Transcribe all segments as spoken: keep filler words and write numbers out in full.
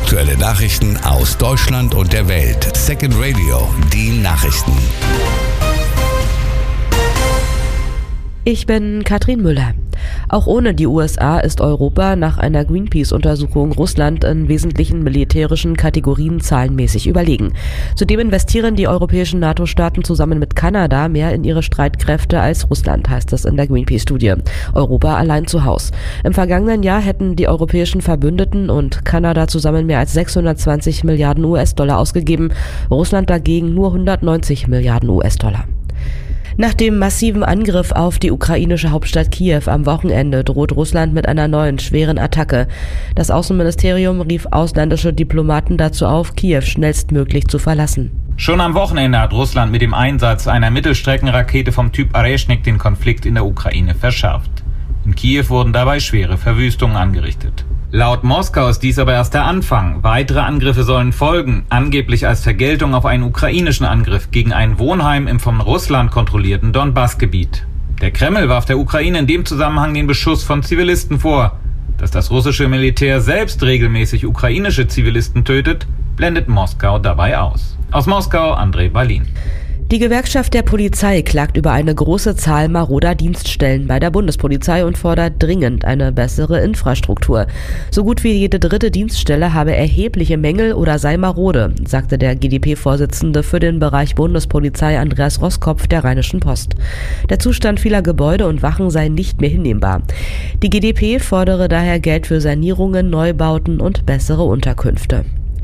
Aktuelle Nachrichten aus Deutschland und der Welt. Second Radio, die Nachrichten. Ich bin Katrin Müller. Auch ohne die U S A ist Europa nach einer Greenpeace-Untersuchung Russland in wesentlichen militärischen Kategorien zahlenmäßig überlegen. Zudem investieren die europäischen NATO-Staaten zusammen mit Kanada mehr in ihre Streitkräfte als Russland, heißt es in der Greenpeace-Studie. Europa allein zu Haus. Im vergangenen Jahr hätten die europäischen Verbündeten und Kanada zusammen mehr als sechshundertzwanzig Milliarden U S-Dollar ausgegeben, Russland dagegen nur hundertneunzig Milliarden U S-Dollar. Nach dem massiven Angriff auf die ukrainische Hauptstadt Kiew am Wochenende droht Russland mit einer neuen schweren Attacke. Das Außenministerium rief ausländische Diplomaten dazu auf, Kiew schnellstmöglich zu verlassen. Schon am Wochenende hat Russland mit dem Einsatz einer Mittelstreckenrakete vom Typ Areshnik den Konflikt in der Ukraine verschärft. In Kiew wurden dabei schwere Verwüstungen angerichtet. Laut Moskau ist dies aber erst der Anfang. Weitere Angriffe sollen folgen, angeblich als Vergeltung auf einen ukrainischen Angriff gegen ein Wohnheim im von Russland kontrollierten Donbass-Gebiet. Der Kreml warf der Ukraine in dem Zusammenhang den Beschuss von Zivilisten vor. Dass das russische Militär selbst regelmäßig ukrainische Zivilisten tötet, blendet Moskau dabei aus. Aus Moskau, André Balin. Die Gewerkschaft der Polizei klagt über eine große Zahl maroder Dienststellen bei der Bundespolizei und fordert dringend eine bessere Infrastruktur. So gut wie jede dritte Dienststelle habe erhebliche Mängel oder sei marode, sagte der G d P-Vorsitzende für den Bereich Bundespolizei Andreas Roskopf der Rheinischen Post. Der Zustand vieler Gebäude und Wachen sei nicht mehr hinnehmbar. Die G d P fordere daher Geld für Sanierungen, Neubauten und bessere Unterkünfte.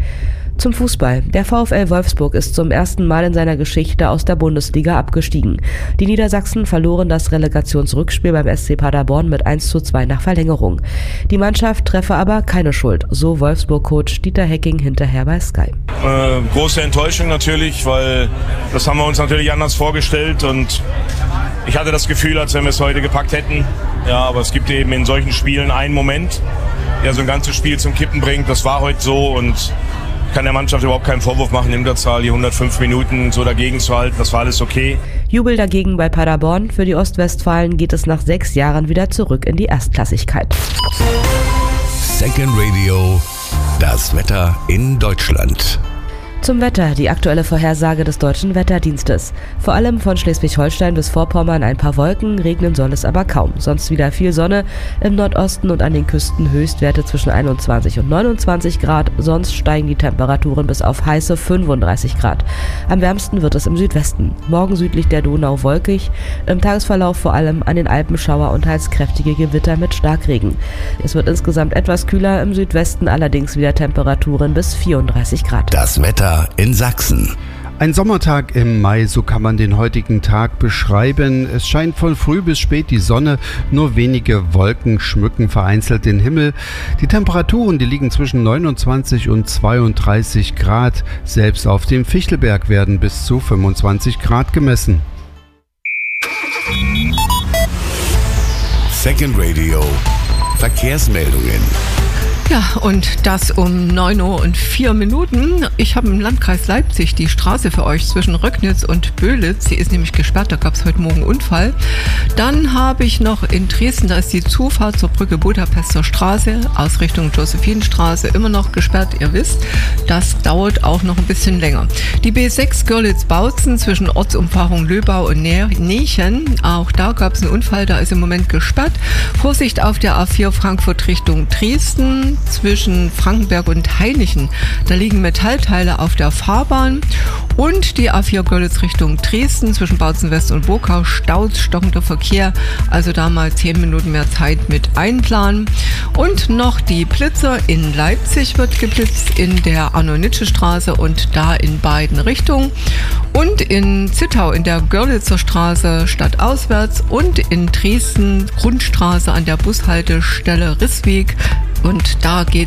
Zum Fußball. Der VfL Wolfsburg ist zum ersten Mal in seiner Geschichte aus der Bundesliga abgestiegen. Die Niedersachsen verloren das Relegationsrückspiel beim S C Paderborn mit eins zu zwei nach Verlängerung. Die Mannschaft treffe aber keine Schuld, so Wolfsburg-Coach Dieter Hecking hinterher bei Sky. Äh, große Enttäuschung natürlich, weil das haben wir uns natürlich anders vorgestellt und ich hatte das Gefühl, als wenn wir es heute gepackt hätten. Ja, aber es gibt eben in solchen Spielen einen Moment, der so ein ganzes Spiel zum Kippen bringt. Das war heute so und kann der Mannschaft überhaupt keinen Vorwurf machen, in der Zahl die hundertfünf Minuten so dagegen zu halten. Das war alles okay. Jubel dagegen bei Paderborn. Für die Ostwestfalen geht es nach sechs Jahren wieder zurück in die Erstklassigkeit. Second Radio, das Wetter in Deutschland. Zum Wetter, die aktuelle Vorhersage des Deutschen Wetterdienstes. Vor allem von Schleswig-Holstein bis Vorpommern ein paar Wolken, regnen soll es aber kaum. Sonst wieder viel Sonne, im Nordosten und an den Küsten Höchstwerte zwischen einundzwanzig und neunundzwanzig Grad. Sonst steigen die Temperaturen bis auf heiße fünfunddreißig Grad. Am wärmsten wird es im Südwesten. Morgen südlich der Donau wolkig, im Tagesverlauf vor allem an den Alpen Schauer und teils kräftige Gewitter mit Starkregen. Es wird insgesamt etwas kühler, im Südwesten allerdings wieder Temperaturen bis vierunddreißig Grad. Das Wetter in Sachsen. Ein Sommertag im Mai, so kann man den heutigen Tag beschreiben. Es scheint von früh bis spät die Sonne, nur wenige Wolken schmücken vereinzelt den Himmel. Die Temperaturen, die liegen zwischen neunundzwanzig und zweiunddreißig Grad. Selbst auf dem Fichtelberg werden bis zu fünfundzwanzig Grad gemessen. Second Radio, Verkehrsmeldungen. Ja, und das um neun Uhr und vier Minuten. Ich habe im Landkreis Leipzig die Straße für euch zwischen Röcknitz und Böhlitz. Sie ist nämlich gesperrt, da gab es heute Morgen einen Unfall. Dann habe ich noch in Dresden, da ist die Zufahrt zur Brücke Budapester Straße aus Richtung Josephinenstraße immer noch gesperrt. Ihr wisst, das dauert auch noch ein bisschen länger. Die B sechs Görlitz-Bautzen zwischen Ortsumfahrung Löbau und Neechen. Auch da gab es einen Unfall, da ist im Moment gesperrt. Vorsicht auf der A vier Frankfurt Richtung Dresden. Zwischen Frankenberg und Hainichen. Da liegen Metallteile auf der Fahrbahn. Und die A vier Görlitz Richtung Dresden zwischen Bautzen West und Burgau staut stockender Verkehr. Also da mal zehn Minuten mehr Zeit mit einplanen. Und noch die Blitzer in Leipzig wird geblitzt in der Arno-Nitsche-Straße und da in beiden Richtungen. Und in Zittau in der Görlitzer Straße stadtauswärts und in Dresden Grundstraße an der Bushaltestelle Rissweg. Und da geht